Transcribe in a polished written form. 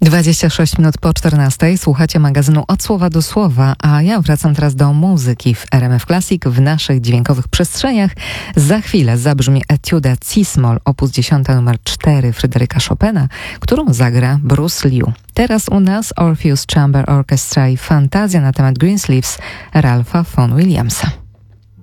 26 minut po 14. Słuchacie magazynu Od Słowa do Słowa, a ja wracam teraz do muzyki w RMF Classic w naszych dźwiękowych przestrzeniach. Za chwilę zabrzmi Etuda C-Moll, opus 10 numer 4 Fryderyka Chopina, którą zagra Bruce Liu. Teraz u nas Orpheus Chamber Orchestra i fantazja na temat Greensleeves Ralpha Vaughan Williamsa.